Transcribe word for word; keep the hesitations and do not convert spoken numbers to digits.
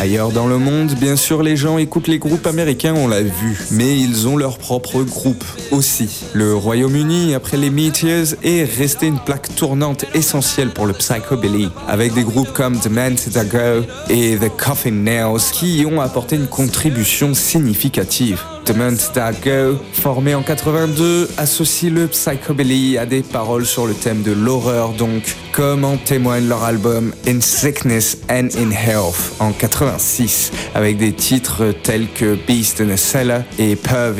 Ailleurs dans le monde, bien sûr, les gens écoutent les groupes américains, on l'a vu, mais ils ont leur propre groupe aussi. Le Royaume-Uni, après les Meteors, est resté une plaque tournante essentielle pour le psychobilly, avec des groupes comme The Man That Go et The Coffin Nails qui y ont apporté une contribution significative. The Man That Go, formé en quatre-vingt-deux, associe le psychobilly à des paroles sur le thème de l'horreur donc, comme en témoigne leur album In Sickness and in Health en quatre-vingt-six, avec des titres tels que Beast in a Cellar et Perv